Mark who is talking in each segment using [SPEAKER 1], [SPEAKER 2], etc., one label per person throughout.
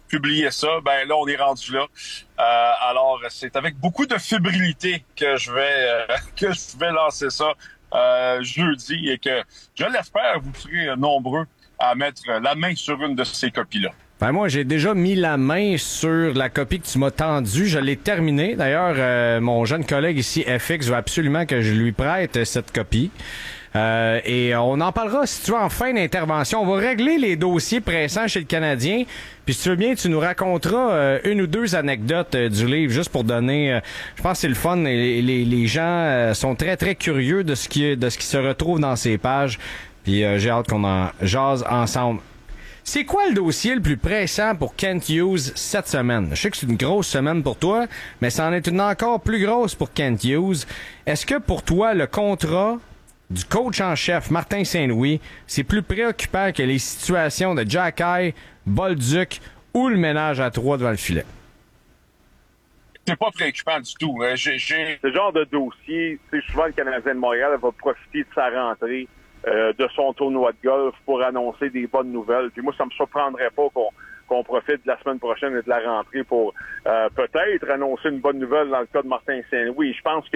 [SPEAKER 1] publié ça. Ben là, on est rendu là. Alors, c'est avec beaucoup de fébrilité que je vais que je vais lancer ça jeudi et que je l'espère vous serez nombreux à mettre la main sur une de ces copies-là.
[SPEAKER 2] Ben moi, j'ai déjà mis la main sur la copie que tu m'as tendue. Je l'ai terminée. D'ailleurs, mon jeune collègue ici, FX, veut absolument que je lui prête cette copie. Et on en parlera, si tu veux, en fin d'intervention. On va régler les dossiers pressants chez le Canadien. Puis si tu veux bien, tu nous raconteras une ou deux anecdotes du livre, juste pour donner... je pense que c'est le fun. Les gens sont très, très curieux de ce qui se retrouve dans ces pages. Puis j'ai hâte qu'on en jase ensemble. C'est quoi le dossier le plus pressant pour Kent Hughes cette semaine? Je sais que c'est une grosse semaine pour toi, mais c'en est une encore plus grosse pour Kent Hughes. Est-ce que pour toi, le contrat du coach en chef, Martin Saint-Louis, c'est plus préoccupant que les situations de Xhekaj, Bolduc ou le ménage à trois devant le filet?
[SPEAKER 1] C'est pas préoccupant du tout.
[SPEAKER 3] Ce genre de dossier, c'est souvent le Canadien de Montréal va profiter de sa rentrée, de son tournoi de golf pour annoncer des bonnes nouvelles. Puis moi, ça me surprendrait pas qu'on profite de la semaine prochaine et de la rentrée pour peut-être annoncer une bonne nouvelle dans le cas de Martin Saint-Louis. Je pense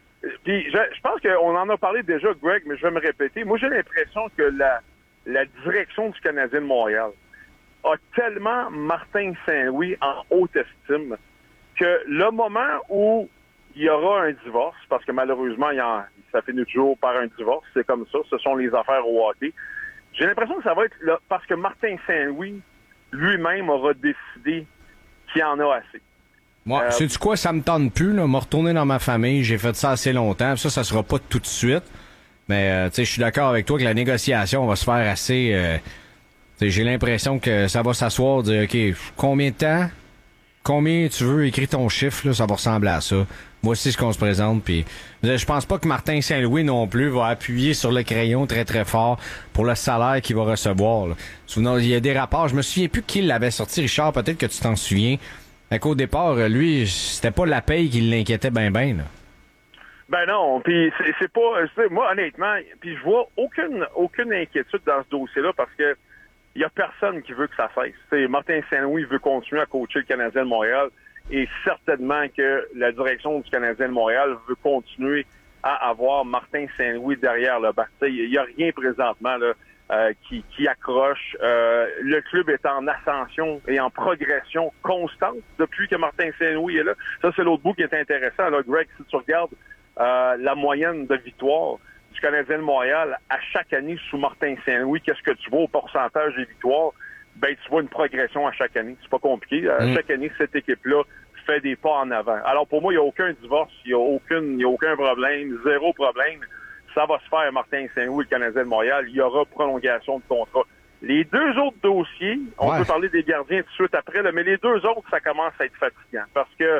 [SPEAKER 3] qu'on en a parlé déjà, Greg, mais je vais me répéter. Moi, j'ai l'impression que la direction du Canadien de Montréal a tellement Martin Saint-Louis en haute estime que le moment où il y aura un divorce, parce que malheureusement, ça finit toujours par un divorce, c'est comme ça, ce sont les affaires au hockey. J'ai l'impression que ça va être là, parce que Martin Saint-Louis lui-même aura décidé qu'il en a assez.
[SPEAKER 2] Moi, sais-tu quoi, ça me tente plus, là, me retourner dans ma famille, j'ai fait ça assez longtemps, ça sera pas tout de suite, mais tu sais, je suis d'accord avec toi que la négociation va se faire assez, j'ai l'impression que ça va s'asseoir, dire, OK, combien de temps, combien tu veux, écrire ton chiffre, là, ça va ressembler à ça. Voici ce qu'on se présente, puis je pense pas que Martin Saint-Louis non plus va appuyer sur le crayon très très fort pour le salaire qu'il va recevoir, là. Souvenez, il y a des rapports, je me souviens plus qui l'avait sorti, Richard, peut-être que tu t'en souviens. Fait qu'au départ, lui, c'était pas la paye qui l'inquiétait ben là.
[SPEAKER 3] Ben non, puis c'est pas... moi, honnêtement, puis je vois aucune inquiétude dans ce dossier-là parce que il y a personne qui veut que ça cesse. T'sais, Martin Saint-Louis veut continuer à coacher le Canadien de Montréal et certainement que la direction du Canadien de Montréal veut continuer à avoir Martin Saint-Louis derrière le banc. Il n'y a rien présentement là, qui accroche. Le club est en ascension et en progression constante depuis que Martin Saint-Louis est là. Ça, c'est l'autre bout qui est intéressant. Là, Greg, si tu regardes la moyenne de victoires du Canadien de Montréal à chaque année sous Martin Saint-Louis, qu'est-ce que tu vois au pourcentage des victoires? Ben, tu vois une progression à chaque année. C'est pas compliqué. Chaque année, cette équipe-là fait des pas en avant. Alors, pour moi, il n'y a aucun divorce, il n'y a aucun problème, zéro problème. Ça va se faire, Martin Saint-Louis, le Canadien de Montréal. Il y aura prolongation de contrat. Les deux autres dossiers, on peut parler des gardiens tout de suite après, là, mais les deux autres, ça commence à être fatigant. Parce que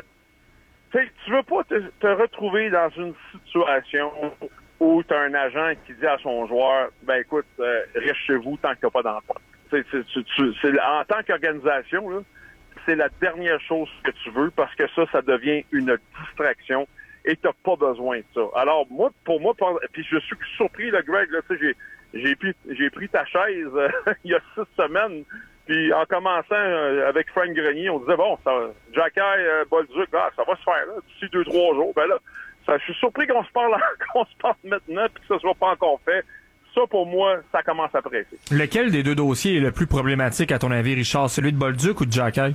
[SPEAKER 3] tu veux pas te retrouver dans une situation où tu as un agent qui dit à son joueur, ben écoute, reste chez vous tant que tu n'as pas d'entente. En tant qu'organisation, là, c'est la dernière chose que tu veux parce que ça devient une distraction et tu n'as pas besoin de ça. Alors, pour moi, puis je suis surpris, là, Greg, là, tu sais, j'ai pris ta chaise il y a 6 semaines, puis en commençant avec Frank Grenier, on disait, bon, Xhekaj, Bolduc, ça va se faire, là, d'ici 2-3 jours. Ben là, je suis surpris qu'on se parle maintenant, puis que ça soit pas encore fait. Ça, pour moi, ça commence à presser.
[SPEAKER 4] Lequel des deux dossiers est le plus problématique, à ton avis, Richard? Celui de Bolduc ou de Xhekaj?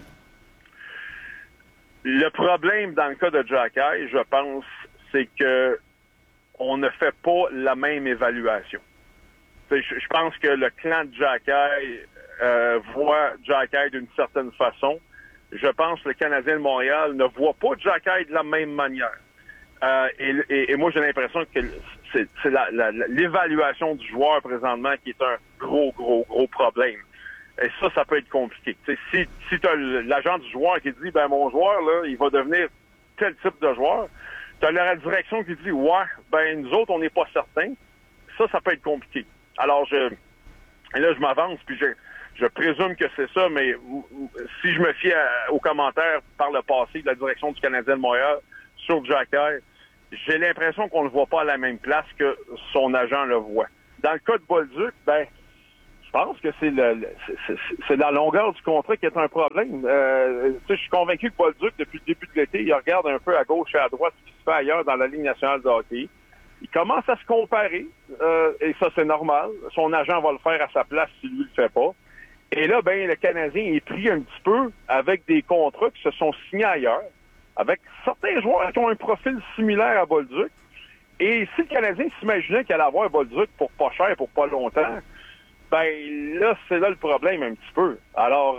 [SPEAKER 3] Le problème dans le cas de Xhekaj, je pense, c'est que on ne fait pas la même évaluation. Je pense que le clan de Xhekaj voit Xhekaj d'une certaine façon. Je pense que le Canadien de Montréal ne voit pas Xhekaj de la même manière. Et moi, j'ai l'impression que c'est l'évaluation du joueur présentement qui est un gros problème. Et ça peut être compliqué. T'sais, si tu as l'agent du joueur qui dit, ben mon joueur, là, il va devenir tel type de joueur, tu as la direction qui dit, ouais, ben nous autres, on n'est pas certains. Ça peut être compliqué. Alors, là, je m'avance, puis je présume que c'est ça, mais si je me fie aux commentaires par le passé de la direction du Canadien de Montréal sur Xhekaj, j'ai l'impression qu'on ne le voit pas à la même place que son agent le voit. Dans le cas de Bolduc, ben, Je pense que c'est la longueur du contrat qui est un problème. Je suis convaincu que Bolduc, depuis le début de l'été, il regarde un peu à gauche et à droite ce qui se fait ailleurs dans la Ligue nationale de hockey. Il commence à se comparer, et ça, c'est normal. Son agent va le faire à sa place si lui le fait pas. Et là, le Canadien est pris un petit peu avec des contrats qui se sont signés ailleurs, avec certains joueurs qui ont un profil similaire à Bolduc. Et si le Canadien s'imaginait qu'il allait avoir Bolduc pour pas cher, pour pas longtemps, là, c'est là le problème un petit peu. Alors,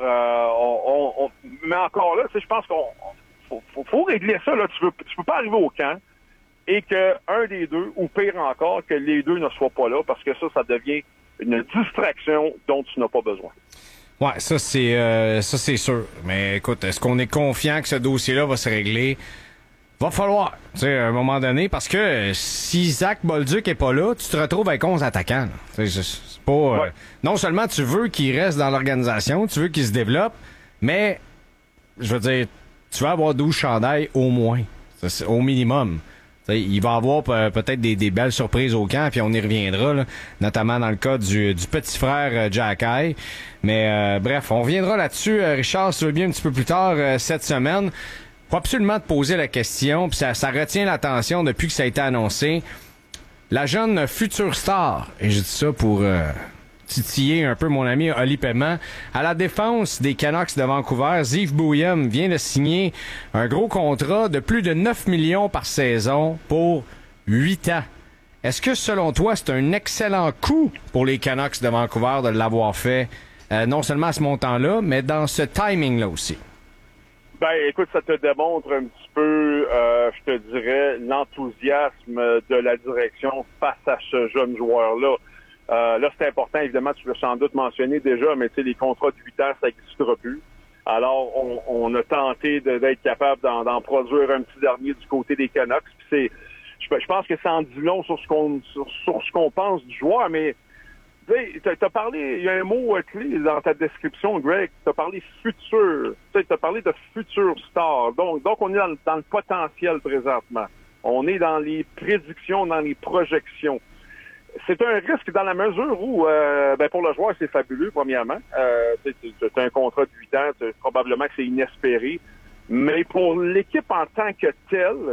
[SPEAKER 3] mais encore là, je pense qu'on faut régler ça. Là, tu peux pas arriver au camp et que un des deux, ou pire encore, que les deux ne soient pas là, parce que ça devient une distraction dont tu n'as pas besoin.
[SPEAKER 2] Ouais, ça c'est sûr. Mais écoute, est-ce qu'on est confiant que ce dossier-là va se régler? Va falloir, tu sais, à un moment donné, parce que si Zach Bolduc est pas là, tu te retrouves avec 11 attaquants. C'est pas.
[SPEAKER 3] Ouais.
[SPEAKER 2] Non seulement tu veux qu'il reste dans l'organisation, tu veux qu'il se développe, mais je veux dire, tu vas avoir 12 chandails au moins, au minimum. T'sais, il va avoir peut-être des belles surprises au camp, puis on y reviendra, là, notamment dans le cas du petit frère Jack Eye. Mais bref, on reviendra là-dessus, Richard, si tu veux bien, un petit peu plus tard cette semaine. Faut absolument te poser la question, puis ça retient l'attention depuis que ça a été annoncé. La jeune future star, et je dis ça pour titiller un peu mon ami Oli Paiement, à la défense des Canucks de Vancouver, Yves Bouillum vient de signer un gros contrat de plus de 9 millions par saison pour 8 ans. Est-ce que, selon toi, c'est un excellent coup pour les Canucks de Vancouver de l'avoir fait, non seulement à ce montant-là, mais dans ce timing-là aussi?
[SPEAKER 3] Écoute, ça te démontre un petit peu, je te dirais, l'enthousiasme de la direction face à ce jeune joueur-là. Là, c'est important, évidemment, tu l'as sans doute mentionné déjà, mais tu sais, les contrats de 8 ans, ça n'existera plus. Alors, on a tenté d'être capable d'en produire un petit dernier du côté des Canucks. Puis je pense que ça en dit long sur ce qu'on pense du joueur, mais t'as parlé, il y a un mot clé dans ta description, Greg, t'as parlé futur, t'as parlé de futur star. Donc on est dans le potentiel présentement. On est dans les prédictions, dans les projections. C'est un risque dans la mesure où, pour le joueur, c'est fabuleux, premièrement. T'as un contrat de 8 ans, probablement que c'est inespéré. Mais pour l'équipe en tant que telle,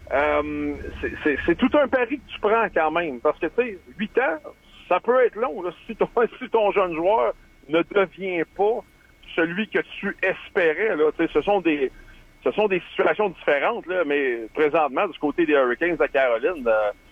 [SPEAKER 3] c'est tout un pari que tu prends quand même. Parce que, tu sais, 8 ans, ça peut être long, là, si ton jeune joueur ne devient pas celui que tu espérais. Là, ce sont des situations différentes, là, mais présentement, du côté des Hurricanes de Caroline,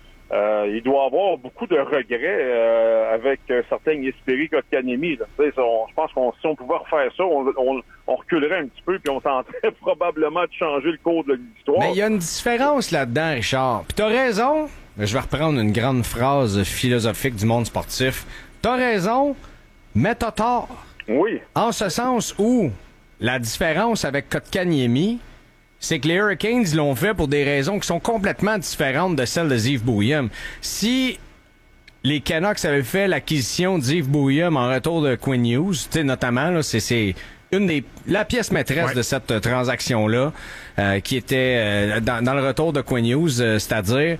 [SPEAKER 3] il doit avoir beaucoup de regrets avec certains Jesperi Kotkaniemi. Je pense que si on pouvait refaire ça, on reculerait un petit peu puis on tenterait probablement de changer le cours de l'histoire.
[SPEAKER 2] Mais il y a une différence là-dedans, Richard. Puis t'as raison. Je vais reprendre une grande phrase philosophique du monde sportif. T'as raison, mais t'as tort.
[SPEAKER 3] Oui.
[SPEAKER 2] En ce sens où la différence avec Kotkaniemi, c'est que les Hurricanes l'ont fait pour des raisons qui sont complètement différentes de celles de Yves Bouillum. Si les Canucks avaient fait l'acquisition d'Yves Bouillum en retour de Quinn Hughes, notamment, là, c'est la pièce maîtresse de cette transaction-là, qui était dans le retour de Quinn Hughes, c'est-à-dire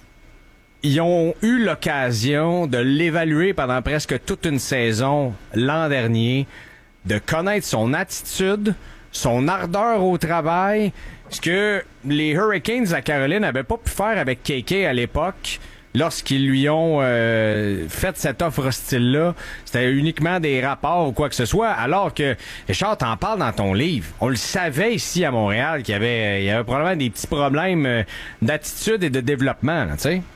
[SPEAKER 2] ils ont eu l'occasion de l'évaluer pendant presque toute une saison l'an dernier, de connaître son attitude, son ardeur au travail, ce que les Hurricanes de la Caroline n'avaient pas pu faire avec KK à l'époque, lorsqu'ils lui ont fait cette offre hostile-là. C'était uniquement des rapports ou quoi que ce soit, alors que, Richard, t'en parles dans ton livre. On le savait ici à Montréal qu'il y avait probablement des petits problèmes d'attitude et de développement, tu sais.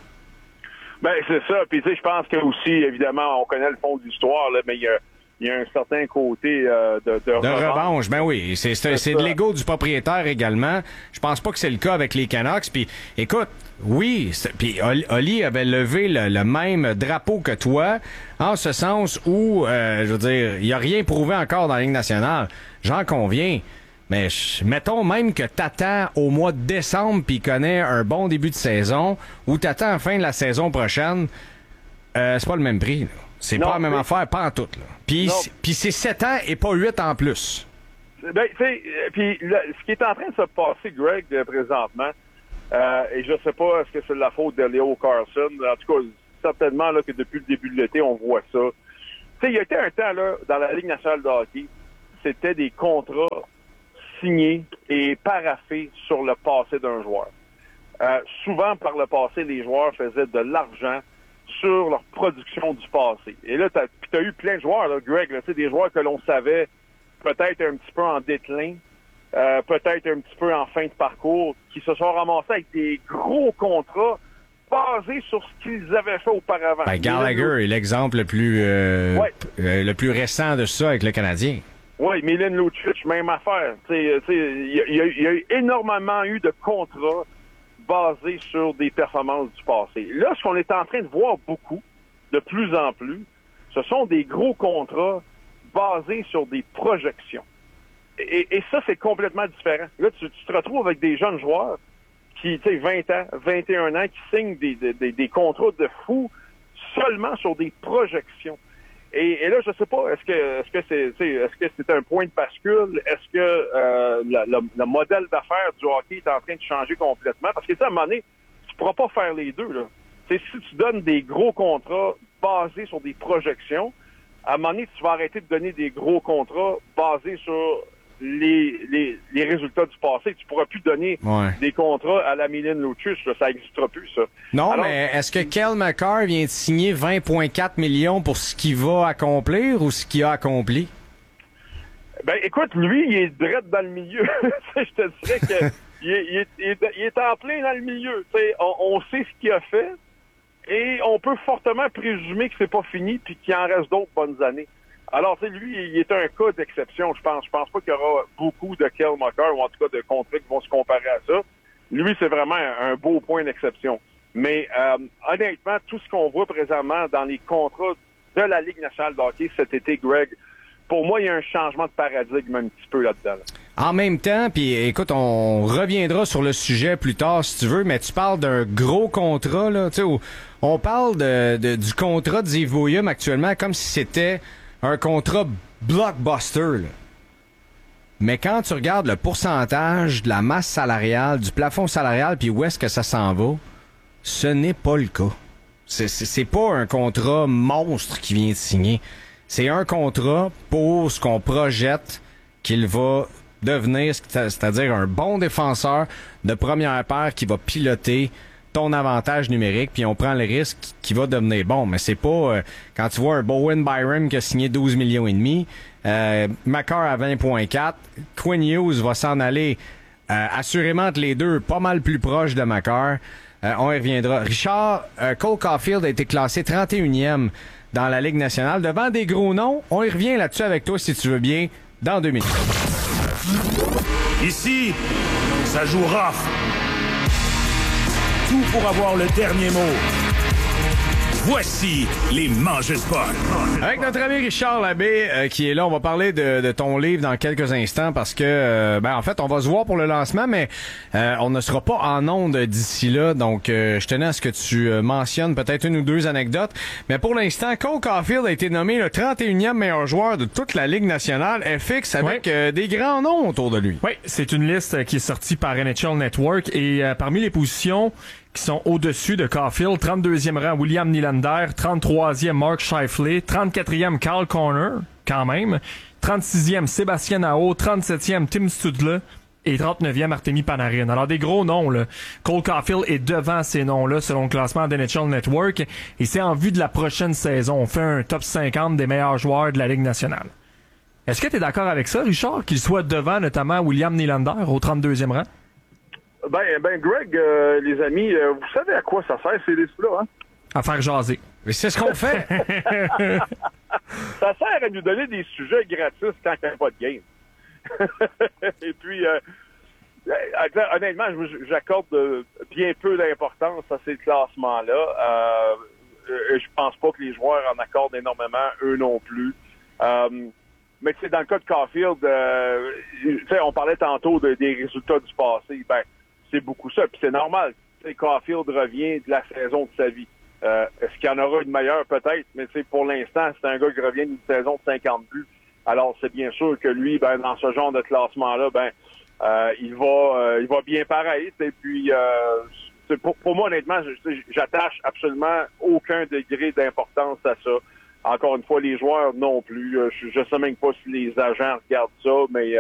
[SPEAKER 3] C'est ça. Puis, tu sais, je pense que aussi, évidemment, on connaît le fond de l'histoire, là, mais il y a un certain côté de
[SPEAKER 2] revanche. Ben oui, c'est de l'ego du propriétaire également. Je pense pas que c'est le cas avec les Canucks. Puis, écoute, oui, puis Oli avait levé le même drapeau que toi, en ce sens où, je veux dire, il a rien prouvé encore dans la Ligue nationale. J'en conviens. Mais mettons même que t'attends au mois de décembre puis connais un bon début de saison, ou t'attends à la fin de la saison prochaine, c'est pas le même prix, là. C'est pas la même affaire, pas en tout. Puis c'est 7 ans et pas 8 en plus.
[SPEAKER 3] Puis ce qui est en train de se passer, Greg, présentement, et je sais pas est-ce que c'est la faute de Leo Carlson. En tout cas, certainement là que depuis le début de l'été, on voit ça. il y a été un temps, là, dans la Ligue nationale de hockey, c'était des contrats signés et paraphés sur le passé d'un joueur. Souvent, par le passé, les joueurs faisaient de l'argent sur leur production du passé. Et là, t'as eu plein de joueurs, là, Greg, là, des joueurs que l'on savait peut-être un petit peu en déclin, peut-être un petit peu en fin de parcours, qui se sont ramassés avec des gros contrats basés sur ce qu'ils avaient fait auparavant.
[SPEAKER 2] Ben, Gallagher est l'exemple le plus récent de ça avec le Canadien.
[SPEAKER 3] Oui, Milan Lucic, même affaire. Il y a eu énormément de contrats basés sur des performances du passé. Là, ce qu'on est en train de voir beaucoup, de plus en plus, ce sont des gros contrats basés sur des projections. Et ça, c'est complètement différent. Là, tu te retrouves avec des jeunes joueurs qui, 20 ans, 21 ans, qui signent des contrats de fous seulement sur des projections. Et là, je sais pas, est-ce que c'est un point de bascule? Est-ce que le modèle d'affaires du hockey est en train de changer complètement? Parce que à un moment donné, tu pourras pas faire les deux, là. Si tu donnes des gros contrats basés sur des projections, à un moment donné, tu vas arrêter de donner des gros contrats basés sur les résultats du passé. Tu pourras plus donner des contrats à la Milan Lucic, là, ça n'existera plus, ça.
[SPEAKER 2] Non, alors, mais est-ce que Cale Makar vient de signer 20,4 millions pour ce qu'il va accomplir ou ce qu'il a accompli?
[SPEAKER 3] Ben, écoute, lui, il est direct dans le milieu. Je te dirais que il est en plein dans le milieu. On sait ce qu'il a fait et on peut fortement présumer que c'est pas fini puis qu'il en reste d'autres bonnes années. Alors, lui, il est un cas d'exception, je pense. Je pense pas qu'il y aura beaucoup de Cale Makar, ou en tout cas de contrats qui vont se comparer à ça. Lui, c'est vraiment un beau point d'exception. Mais honnêtement, tout ce qu'on voit présentement dans les contrats de la Ligue nationale de hockey cet été, Greg, pour moi, il y a un changement de paradigme un petit peu là-dedans.
[SPEAKER 2] En même temps, puis écoute, on reviendra sur le sujet plus tard si tu veux, mais tu parles d'un gros contrat, là, tu sais, où on parle du contrat de Yves Boeheim actuellement comme si c'était un contrat blockbuster, là. Mais quand tu regardes le pourcentage de la masse salariale, du plafond salarial, puis où est-ce que ça s'en va, ce n'est pas le cas. C'est pas un contrat monstre qui vient de signer. C'est un contrat pour ce qu'on projette qu'il va devenir, c'est-à-dire un bon défenseur de première paire qui va piloter ton avantage numérique, puis on prend le risque qu'il va devenir bon. Mais c'est pas... quand tu vois un Bowen Byram qui a signé 12 millions et demi, Makar à 20,4, Quinn Hughes va s'en aller assurément entre les deux, pas mal plus proche de Makar. On y reviendra. Richard, Cole Caulfield a été classé 31e dans la Ligue nationale, devant des gros noms. On y revient là-dessus avec toi, si tu veux bien, dans 2 minutes.
[SPEAKER 5] Ici, ça joue rough. Tout pour avoir le dernier mot. Voici les mangeurs de potes.
[SPEAKER 2] Avec notre ami Richard Labbé qui est là, on va parler de ton livre dans quelques instants parce que, en fait, on va se voir pour le lancement, mais on ne sera pas en ondes d'ici là. Donc, je tenais à ce que tu mentionnes peut-être une ou deux anecdotes. Mais pour l'instant, Cole Caulfield a été nommé le 31e meilleur joueur de toute la Ligue nationale FX avec des grands noms autour de lui.
[SPEAKER 4] Oui, c'est une liste qui est sortie par NHL Network et parmi les positions qui sont au-dessus de Caulfield, 32e rang William Nylander, 33e Mark Scheifele, 34e Kyle Connor, quand même, 36e Sébastien Aho, 37e Tim Stützle et 39e Artemi Panarin. Alors des gros noms, là. Cole Caulfield est devant ces noms-là selon le classement d'NHL Network et c'est en vue de la prochaine saison. On fait un top 50 des meilleurs joueurs de la Ligue nationale. Est-ce que tu es d'accord avec ça, Richard, qu'il soit devant notamment William Nylander au 32e rang?
[SPEAKER 3] Ben, Greg, les amis, vous savez à quoi ça sert, ces listes-là, hein?
[SPEAKER 4] À faire jaser.
[SPEAKER 2] Mais c'est ce qu'on fait.
[SPEAKER 3] Ça sert à nous donner des sujets gratis quand il n'y a pas de game. Et puis, honnêtement, j'accorde bien peu d'importance à ces classements-là. Je pense pas que les joueurs en accordent énormément, eux non plus. Mais tu sais, dans le cas de Caulfield, on parlait tantôt des résultats du passé. Ben, c'est beaucoup ça, puis c'est normal. T'sais, Caulfield revient de la saison de sa vie. Est-ce qu'il y en aura une meilleure? Peut-être, mais pour l'instant, c'est un gars qui revient d'une saison de 50 buts. Alors, c'est bien sûr que lui, dans ce genre de classement-là, il va bien pareil. Et puis, pour moi, honnêtement, j'attache absolument aucun degré d'importance à ça. Encore une fois, les joueurs non plus. Je sais même pas si les agents regardent ça, mais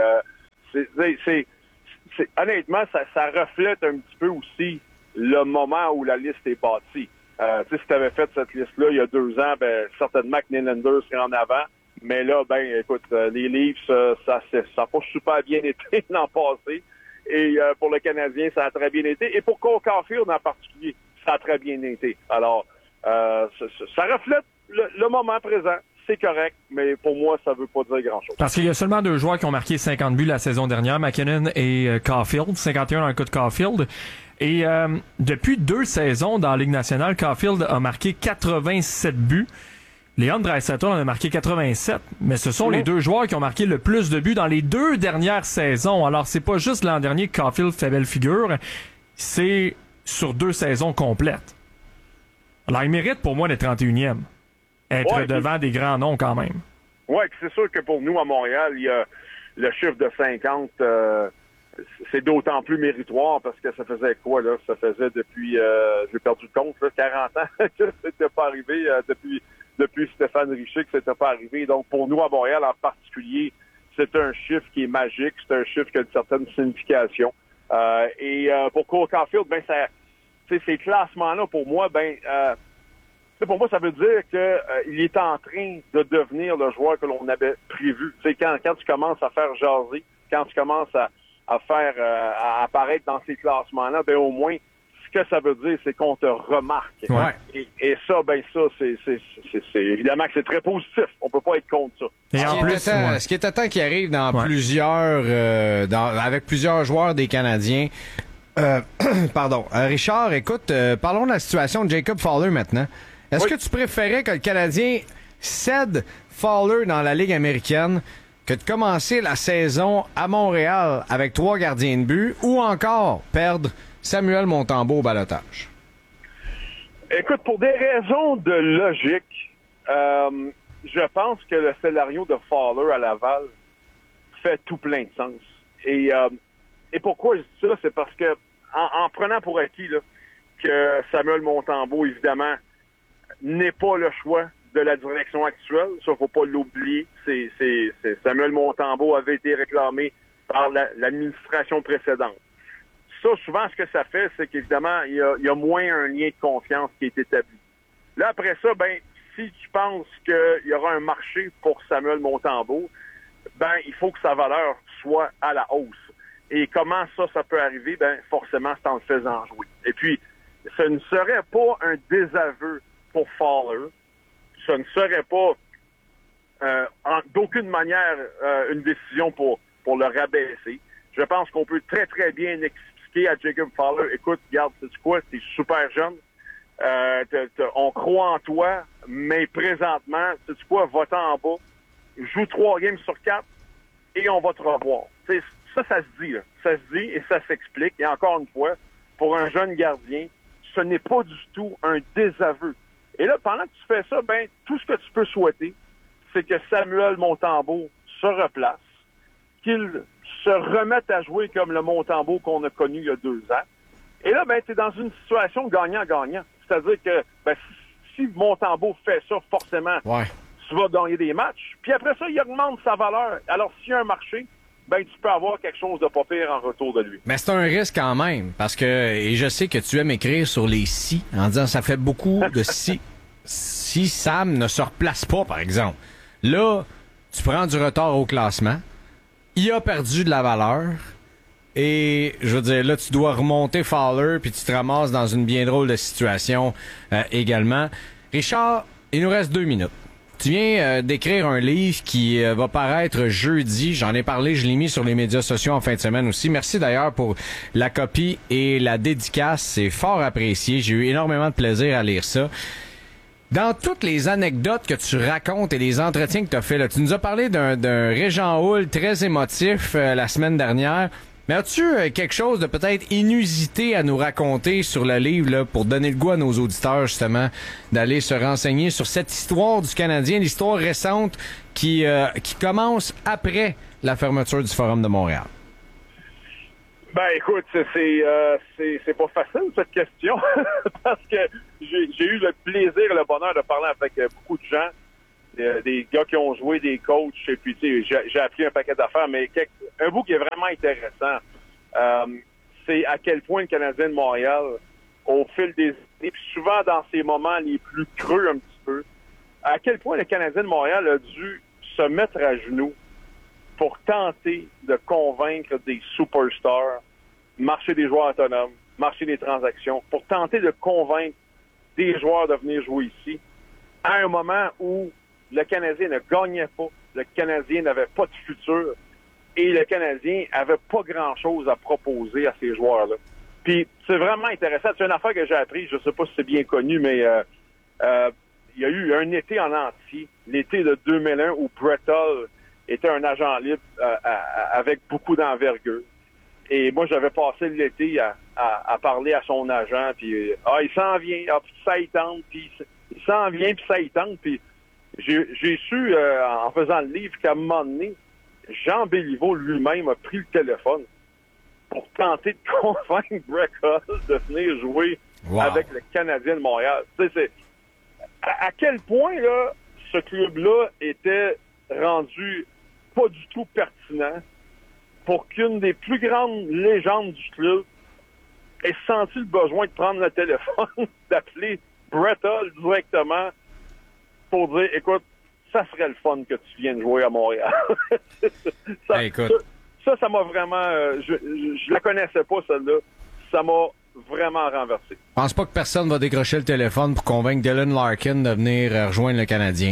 [SPEAKER 3] honnêtement, ça reflète un petit peu aussi le moment où la liste est bâtie. Si tu avais fait cette liste-là il y a 2 ans, ben certainement que Nylander serait en avant. Mais là, écoute, les Leafs, ça n'a pas super bien été l'an passé. Et pour le Canadien, ça a très bien été. Et pour Cole Caulfield en particulier, ça a très bien été. Alors, ça reflète le moment présent. C'est correct, mais pour moi, ça veut pas dire grand-chose.
[SPEAKER 4] Parce qu'il y a seulement 2 joueurs qui ont marqué 50 buts la saison dernière, McKinnon et Caulfield, 51 dans le cas de Caulfield. Et depuis 2 saisons dans la Ligue nationale, Caulfield a marqué 87 buts. Leon Draisaitl en a marqué 87, mais ce sont les 2 joueurs qui ont marqué le plus de buts dans les 2 dernières saisons. Alors, c'est pas juste l'an dernier que Caulfield fait belle figure, c'est sur 2 saisons complètes. Alors, il mérite pour moi d'être 31e. Être devant des grands noms quand même.
[SPEAKER 3] Oui, c'est sûr que pour nous, à Montréal, il y a le chiffre de 50, c'est d'autant plus méritoire parce que ça faisait quoi, là? Ça faisait depuis, j'ai perdu le compte, là, 40 ans que c'était pas arrivé, depuis Stéphane Richer que c'était pas arrivé. Donc, pour nous, à Montréal en particulier, c'est un chiffre qui est magique, c'est un chiffre qui a une certaine signification. Pour Cole Caulfield, ces classements-là, pour moi, pour moi, ça veut dire qu'il est en train de devenir le joueur que l'on avait prévu. Quand tu commences à faire jaser, quand tu commences à faire à apparaître dans ces classements-là, au moins, ce que ça veut dire, c'est qu'on te remarque.
[SPEAKER 2] Ouais.
[SPEAKER 3] Et ça, c'est évidemment que c'est très positif. On peut pas être contre ça.
[SPEAKER 2] Et en plus, ce qui est temps qui arrive dans plusieurs, avec plusieurs joueurs des Canadiens. Pardon. Richard, écoute, parlons de la situation de Jacob Fowler maintenant. Est-ce que tu préférais que le Canadien cède Fowler dans la Ligue américaine que de commencer la saison à Montréal avec 3 gardiens de but ou encore perdre Samuel Montembeault au ballottage?
[SPEAKER 3] Écoute, pour des raisons de logique, je pense que le scénario de Fowler à Laval fait tout plein de sens. Et pourquoi je dis ça? C'est parce que en prenant pour acquis là, que Samuel Montembeault, évidemment, n'est pas le choix de la direction actuelle. Ça, faut pas l'oublier. C'est Samuel Montembeault avait été réclamé par l'administration précédente. Ça, souvent, ce que ça fait, c'est qu'évidemment, il y a moins un lien de confiance qui est établi. Là, après ça, si tu penses qu'il y aura un marché pour Samuel Montembeault, il faut que sa valeur soit à la hausse. Et comment ça peut arriver? Forcément, c'est en le faisant jouer. Et puis, ce ne serait pas un désaveu pour Fowler. Ce ne serait pas d'aucune manière une décision pour le rabaisser. Je pense qu'on peut très, très bien expliquer à Jacob Fowler, écoute, regarde, sais-tu quoi, t'es super jeune, on croit en toi, mais présentement, sais-tu quoi, va-t'en en bas, joue 3 games sur 4 et on va te revoir. T'sais, ça se dit, là. Ça se dit et ça s'explique. Et encore une fois, pour un jeune gardien, ce n'est pas du tout un désaveu. Et là, pendant que tu fais ça, tout ce que tu peux souhaiter, c'est que Samuel Montembeault se replace, qu'il se remette à jouer comme le Montembeault qu'on a connu il y a 2 ans. Et là, tu es dans une situation gagnant-gagnant. C'est-à-dire que si Montembeault fait ça, forcément, tu vas gagner des matchs. Puis après ça, il augmente sa valeur. Alors, s'il y a un marché, tu peux avoir quelque chose de pas pire en retour de lui.
[SPEAKER 2] Mais c'est un risque quand même, parce que, et je sais que tu aimes écrire sur les si, en disant ça fait beaucoup de si. Si Sam ne se replace pas, par exemple, là, tu prends du retard au classement, il a perdu de la valeur, et je veux dire, là, tu dois remonter Fowler, puis tu te ramasses dans une bien drôle de situation également. Richard, il nous reste 2 minutes. Tu viens d'écrire un livre qui va paraître jeudi. J'en ai parlé, je l'ai mis sur les médias sociaux en fin de semaine aussi. Merci d'ailleurs pour la copie et la dédicace. C'est fort apprécié. J'ai eu énormément de plaisir à lire ça. Dans toutes les anecdotes que tu racontes et les entretiens que tu as fait, là, tu nous as parlé d'un Régent Houle très émotif la semaine dernière. Mais as-tu quelque chose de peut-être inusité à nous raconter sur le livre là, pour donner le goût à nos auditeurs, justement, d'aller se renseigner sur cette histoire du Canadien, l'histoire récente qui commence après la fermeture du Forum de Montréal?
[SPEAKER 3] Écoute, c'est pas facile, cette question, parce que j'ai eu le plaisir et le bonheur de parler avec beaucoup de gens des gars qui ont joué, des coachs, et puis tu sais, j'ai appris un paquet d'affaires, mais un bout qui est vraiment intéressant, c'est à quel point le Canadien de Montréal, au fil des années, puis souvent dans ces moments les plus creux un petit peu, à quel point le Canadien de Montréal a dû se mettre à genoux pour tenter de convaincre des superstars, marché des joueurs autonomes, marché des transactions, pour tenter de convaincre des joueurs de venir jouer ici, à un moment où le Canadien ne gagnait pas, le Canadien n'avait pas de futur, et le Canadien avait pas grand-chose à proposer à ces joueurs-là. Puis, c'est vraiment intéressant. C'est une affaire que j'ai appris, je sais pas si c'est bien connu, mais il y a eu un été en entier, l'été de 2001, où Brett Hull était un agent libre avec beaucoup d'envergure. Et moi, j'avais passé l'été à parler à son agent, puis il s'en vient, puis ça y tente, puis il s'en vient, puis ça y tente, puis j'ai su, en faisant le livre, qu'à un moment donné, Jean Béliveau lui-même a pris le téléphone pour tenter de convaincre Brett Hull de venir jouer avec le Canadien de Montréal. Tu sais, c'est à quel point là ce club-là était rendu pas du tout pertinent pour qu'une des plus grandes légendes du club ait senti le besoin de prendre le téléphone, d'appeler Brett Hull directement pour dire, écoute, ça serait le fun que tu viennes jouer à Montréal. Ça m'a vraiment... je la connaissais pas, celle-là. Ça m'a vraiment renversé.
[SPEAKER 2] Je pense pas que personne va décrocher le téléphone pour convaincre Dylan Larkin de venir rejoindre le Canadien.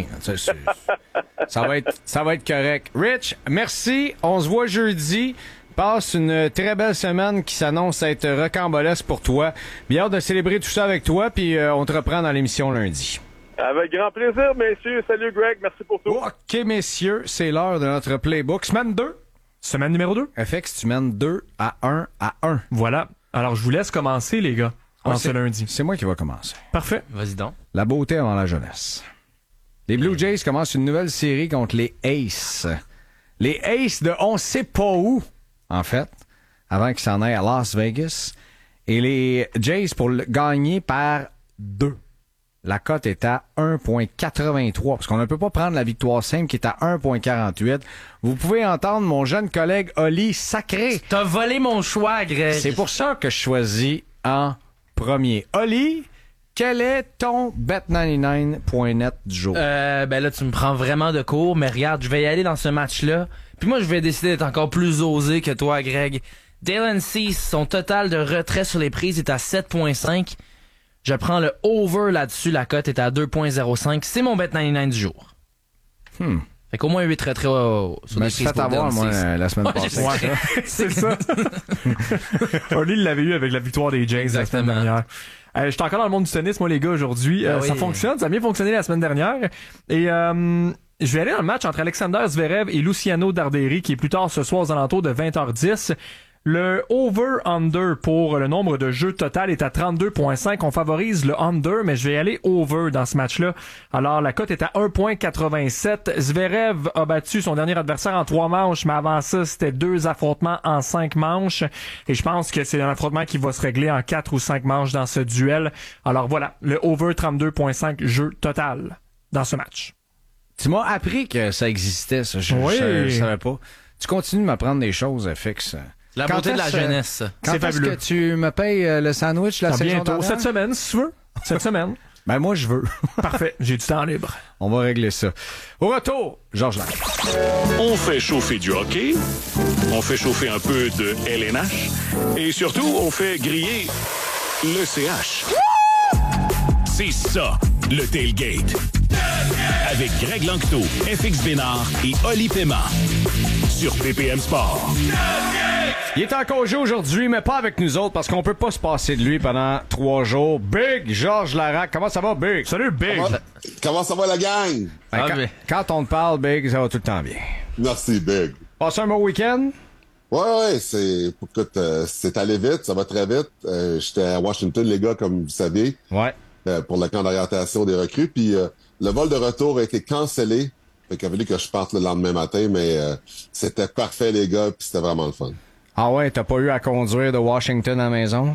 [SPEAKER 2] Ça va être correct. Rich, merci. On se voit jeudi. Passe une très belle semaine qui s'annonce être rocambolesque pour toi. Bien hâte de célébrer tout ça avec toi, puis on te reprend dans l'émission lundi.
[SPEAKER 3] Avec grand plaisir, messieurs. Salut, Greg. Merci pour tout.
[SPEAKER 2] OK, messieurs, c'est l'heure de notre playbook. Semaine 2.
[SPEAKER 4] Semaine numéro 2.
[SPEAKER 2] FX, tu mènes 2-1 à 1.
[SPEAKER 4] Voilà. Alors, je vous laisse commencer, les gars, ce lundi.
[SPEAKER 2] C'est moi qui va commencer.
[SPEAKER 4] Parfait.
[SPEAKER 6] Vas-y donc.
[SPEAKER 2] La beauté avant la jeunesse. Les Blue Jays commencent une nouvelle série contre les Aces. Les Aces de on sait pas où, en fait, avant qu'ils s'en aillent à Las Vegas. Et les Jays pour gagner par 2. La cote est à 1,83 parce qu'on ne peut pas prendre la victoire simple qui est à 1,48. Vous pouvez entendre mon jeune collègue Oli sacré.
[SPEAKER 6] T'as volé mon choix, Greg.
[SPEAKER 2] C'est pour ça que je choisis en premier. Oli, quel est ton Bet99.net du jour?
[SPEAKER 6] Ben là, tu me prends vraiment de court, mais regarde, je vais y aller dans ce match-là. Puis moi, je vais décider d'être encore plus osé que toi, Greg. Dylan Cease, son total de retrait sur les prises est à 7,5. Je prends le over là-dessus. La cote est à 2,05. C'est mon Bet99 du jour. Fait qu'au moins 8 retraits sur les prises
[SPEAKER 2] fait avoir, moi, la semaine passée.
[SPEAKER 4] Ouais, c'est ça. Oli l'avait eu avec la victoire des Jays la semaine dernière. Je suis encore dans le monde du tennis, moi, les gars, aujourd'hui. Ça fonctionne. Ça a bien fonctionné la semaine dernière. Et je vais aller dans le match entre Alexander Zverev et Luciano Darderi, qui est plus tard ce soir aux alentours de 20h10. Le over-under pour le nombre de jeux total est à 32,5. On favorise le under, mais je vais aller over dans ce match-là. Alors, la cote est à 1,87. Zverev a battu son dernier adversaire en 3 manches, mais avant ça, c'était 2 affrontements en 5 manches. Et je pense que c'est un affrontement qui va se régler en 4 ou 5 manches dans ce duel. Alors voilà, le over 32,5 jeux total dans ce match.
[SPEAKER 2] Tu m'as appris que ça existait, ça. Je savais pas. Tu continues de m'apprendre des choses, FX.
[SPEAKER 6] La beauté de la jeunesse.
[SPEAKER 2] Quand est-ce que tu me payes le sandwich la saison
[SPEAKER 4] bientôt,
[SPEAKER 2] dernière?
[SPEAKER 4] cette semaine, si tu veux. Cette semaine.
[SPEAKER 2] Ben moi, je veux.
[SPEAKER 4] Parfait, j'ai du temps libre.
[SPEAKER 2] On va régler ça. Au retour, Georges Larac.
[SPEAKER 5] On fait chauffer du hockey, on fait chauffer un peu de LNH et surtout, on fait griller le CH. C'est ça, le tailgate. Avec Greg Lanctot, FX Bénard et Oli Pema. Sur PPM Sport.
[SPEAKER 2] Il est en congé aujourd'hui, mais pas avec nous autres, parce qu'on peut pas se passer de lui pendant 3 jours. Big Georges Larac, comment ça va, Big?
[SPEAKER 4] Salut, Big!
[SPEAKER 7] Comment ça va, la gang?
[SPEAKER 2] Quand on te parle, Big, ça va tout le temps bien.
[SPEAKER 7] Merci, Big.
[SPEAKER 2] Passez un bon week-end?
[SPEAKER 7] Ouais, écoute, c'est allé vite, ça va très vite. J'étais à Washington, les gars, comme vous saviez.
[SPEAKER 2] Ouais.
[SPEAKER 7] Pour le camp d'orientation des recrues, puis le vol de retour a été cancellé. Fait qu'il a fallu que je parte le lendemain matin, mais c'était parfait, les gars, puis c'était vraiment le fun.
[SPEAKER 2] Ah ouais, t'as pas eu à conduire de Washington à la maison?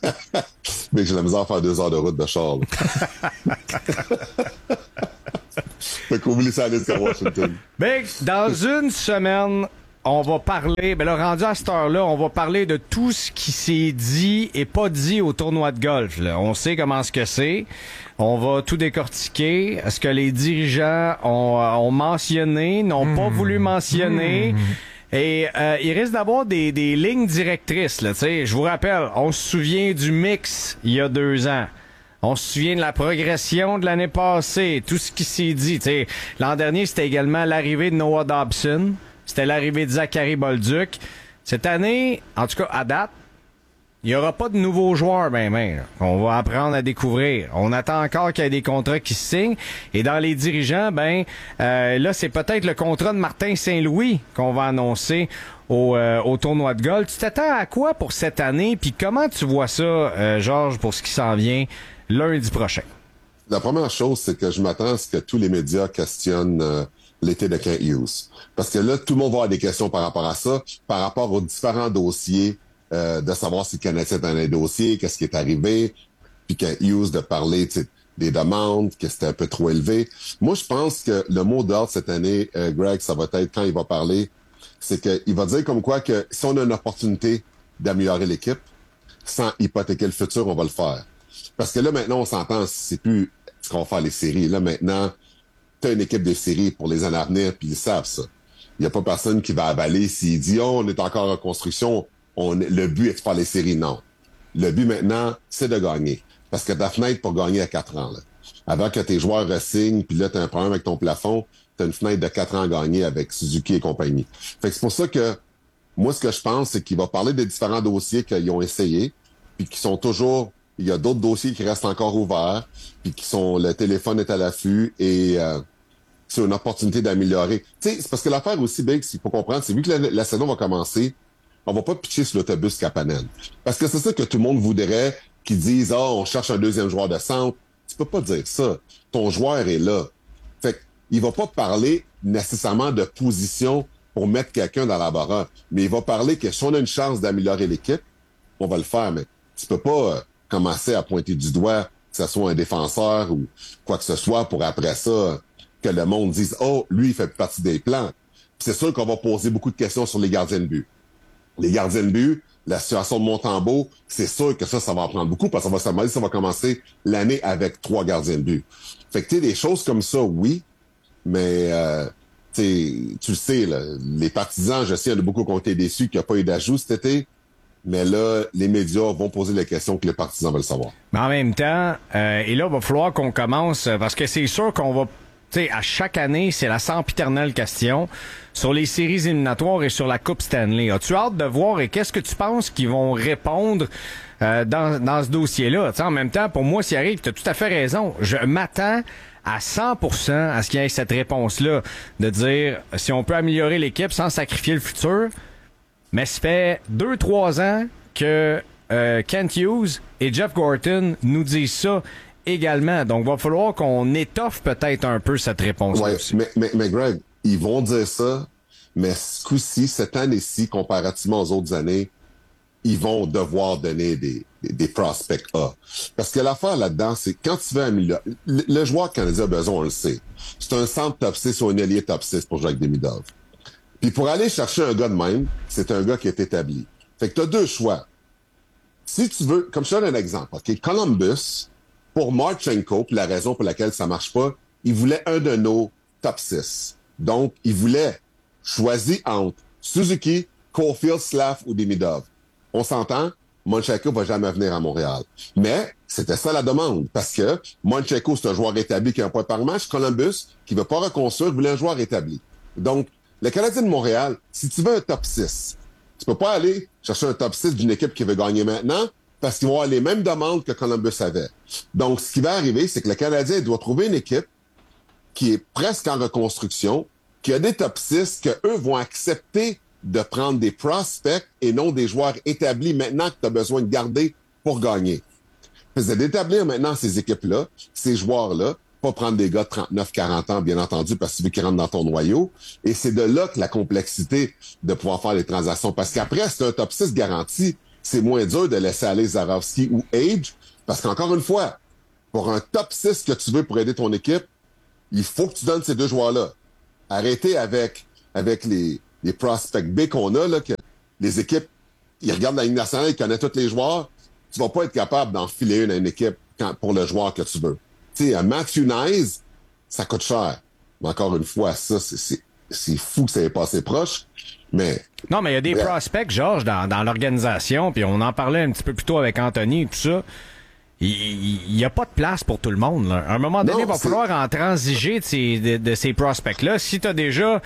[SPEAKER 7] Mais j'ai la misère à faire 2 heures de route de char. Fait qu'oublie ça à l'Est Washington.
[SPEAKER 2] Big, dans une semaine, on va parler, là, rendu à cette heure-là, on va parler de tout ce qui s'est dit et pas dit au tournoi de golf, là. On sait comment ce que c'est. On va tout décortiquer. Est-ce que les dirigeants ont mentionné, n'ont pas voulu mentionner? Et il risque d'avoir des lignes directrices, là, tu sais. Je vous rappelle, on se souvient du mix il y a 2 ans. On se souvient de la progression de l'année passée, tout ce qui s'est dit. T'sais, l'an dernier, c'était également l'arrivée de Noah Dobson. C'était l'arrivée de Zachary Bolduc. Cette année, en tout cas à date, il n'y aura pas de nouveaux joueurs, qu'on va apprendre à découvrir. On attend encore qu'il y ait des contrats qui se signent. Et dans les dirigeants, là, c'est peut-être le contrat de Martin Saint-Louis qu'on va annoncer au tournoi de golf. Tu t'attends à quoi pour cette année? Puis comment tu vois ça, Georges, pour ce qui s'en vient lundi prochain?
[SPEAKER 7] La première chose, c'est que je m'attends à ce que tous les médias questionnent l'été de Kent Hughes. Parce que là, tout le monde va avoir des questions par rapport à ça, par rapport aux différents dossiers, de savoir si le Canadien est dans les dossiers, qu'est-ce qui est arrivé, puis Kent Hughes de parler des demandes, que c'était un peu trop élevé. Moi, je pense que le mot d'ordre cette année, Greg, ça va être quand il va parler, c'est qu'il va dire comme quoi que si on a une opportunité d'améliorer l'équipe, sans hypothéquer le futur, on va le faire. Parce que là, maintenant, on s'entend, c'est plus ce qu'on va faire les séries. Là, maintenant, t'as une équipe de séries pour les années à venir, puis ils savent ça. Il n'y a pas personne qui va avaler s'il dit « Oh, on est encore en construction, le but est de faire les séries. » Non. Le but maintenant, c'est de gagner. Parce que ta fenêtre pour gagner à 4 ans. Là. Avant que tes joueurs re-signent, puis là, t'as un problème avec ton plafond, t'as une fenêtre de 4 ans à gagner avec Suzuki et compagnie. Fait que c'est pour ça que moi, ce que je pense, c'est qu'il va parler des différents dossiers qu'ils ont essayés, puis qui sont toujours... Il y a d'autres dossiers qui restent encore ouverts, puis qui sont... Le téléphone est à l'affût, et c'est une opportunité d'améliorer. Tu sais, c'est parce que l'affaire aussi, Big, il faut comprendre, c'est vu que la saison va commencer, on va pas pitcher sur l'autobus Kapanen. Parce que c'est ça que tout le monde voudrait, qu'ils disent « Ah, on cherche un deuxième joueur de centre ». Tu peux pas dire ça. Ton joueur est là. Fait qu'il va pas parler nécessairement de position pour mettre quelqu'un dans la baraque, mais il va parler que si on a une chance d'améliorer l'équipe, on va le faire, mais tu peux pas commencer à pointer du doigt que ce soit un défenseur ou quoi que ce soit pour après ça que le monde dise « Oh, lui, il fait partie des plans ». C'est sûr qu'on va poser beaucoup de questions sur les gardiens de but. Les gardiens de but, la situation de Montembeault, c'est sûr que ça va en prendre beaucoup parce qu'on va se demander si ça va commencer l'année avec 3 gardiens de but. Fait que tu sais, des choses comme ça, oui, mais tu le sais, là, les partisans, je sais, il y en a beaucoup qui ont été déçus qu'il n'y a pas eu d'ajout cet été, mais là, les médias vont poser les questions que les partisans veulent savoir.
[SPEAKER 2] Mais en même temps, et là, il va falloir qu'on commence, parce que c'est sûr qu'on va... Tu sais, à chaque année, c'est la sempiternelle question sur les séries éliminatoires et sur la Coupe Stanley. As-tu hâte de voir et qu'est-ce que tu penses qu'ils vont répondre dans ce dossier-là? Tu sais, en même temps, pour moi, s'il arrive, tu as tout à fait raison. Je m'attends à 100% à ce qu'il y ait cette réponse-là, de dire si on peut améliorer l'équipe sans sacrifier le futur. Mais ça fait 2-3 ans que Kent Hughes et Jeff Gorton nous disent ça également. Donc, il va falloir qu'on étoffe peut-être un peu cette réponse-là aussi.
[SPEAKER 7] Mais Greg, ils vont dire ça, mais ce coup-ci, cette année-ci, comparativement aux autres années, ils vont devoir donner des prospects A. Parce que l'affaire là-dedans, c'est quand tu veux améliorer... Le joueur canadien a besoin, on le sait. C'est un centre top 6 ou un ailier top 6 pour jouer avec Demidov. Puis pour aller chercher un gars de même, c'est un gars qui est établi. Fait que tu as 2 choix. Si tu veux... Comme je te donne un exemple, OK? Columbus... Pour Marchenko, puis la raison pour laquelle ça marche pas, il voulait un de nos top 6. Donc, il voulait choisir entre Suzuki, Caulfield, Slav ou Demidov. On s'entend, Marchenko va jamais venir à Montréal. Mais c'était ça la demande, parce que Marchenko, c'est un joueur établi qui a un point par match. Columbus, qui veut pas reconstruire, voulait un joueur établi. Donc, le Canadien de Montréal, si tu veux un top 6, tu peux pas aller chercher un top 6 d'une équipe qui veut gagner maintenant, parce qu'ils vont avoir les mêmes demandes que Columbus avait. Donc, ce qui va arriver, c'est que le Canadien doit trouver une équipe qui est presque en reconstruction, qui a des top 6, que eux vont accepter de prendre des prospects et non des joueurs établis maintenant que tu as besoin de garder pour gagner. C'est d'établir maintenant ces équipes-là, ces joueurs-là, pas prendre des gars de 39, 40 ans, bien entendu, parce que tu veux qu'ils rentrent dans ton noyau. Et c'est de là que la complexité de pouvoir faire les transactions. Parce qu'après, c'est un top 6 garanti. C'est moins dur de laisser aller Zarovski ou Age, parce qu'encore une fois, pour un top 6 que tu veux pour aider ton équipe, il faut que tu donnes ces deux joueurs-là. Arrêtez avec les prospects B qu'on a, là, que les équipes, ils regardent la Ligue nationale, ils connaissent tous les joueurs. Tu vas pas être capable d'en filer une à une équipe pour le joueur que tu veux. Tu sais, un Matthew Nyes, ça coûte cher. Mais encore une fois, ça, c'est fou que ça ait passé proche. Mais.
[SPEAKER 2] Non, mais il y a des prospects, Georges, dans l'organisation, puis on en parlait un petit peu plus tôt avec Anthony et tout ça. Il y a pas de place pour tout le monde, là. À un moment donné, il va falloir en transiger de ces prospects-là. Si t'as déjà